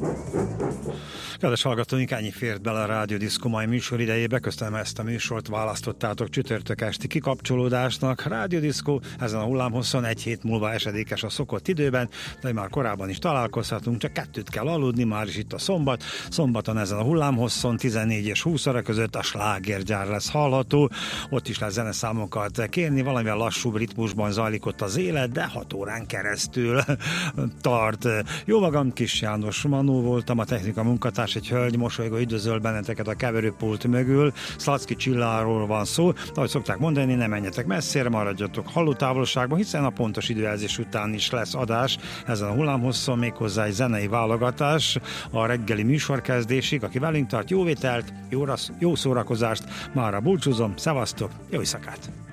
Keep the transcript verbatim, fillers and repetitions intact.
Kedves hallgatóink, ennyi fért bele a Rádió Diszkó mai műsor idejébe. Köszönöm, ezt a műsort választottátok csütörtök esti kikapcsolódásnak. Rádió Diszkó ezen a hullámhosszon egy hét múlva esedékes a szokott időben, de már korábban is találkozhatunk, csak kettőt kell aludni, már is itt a szombat. Szombaton ezen a hullámhosszon tizennégy és húsz óra között a slágergyár lesz hallható. Ott is lesz zeneszámokat kérni, valamilyen lassúbb ritmusban zajlik ott az élet, de hat órán keresztül tart. Jó magam, Kis János Manó voltam, a technika munkatárs, egy hölgy mosolygó üdvözöl benneteket a keverőpult mögül. Szlacki Csilláról van szó, de ahogy szokták mondani, ne menjetek messzire, maradjatok hallótávolságban, hiszen a pontos időjelzés után is lesz adás ezen a hullámhosszon, méghozzá egy zenei válogatás a reggeli műsor kezdésig. Aki velünk tart, jó vételt, jó, rasz, jó szórakozást, mára búcsúzom, szevasztok, jó éjszakát!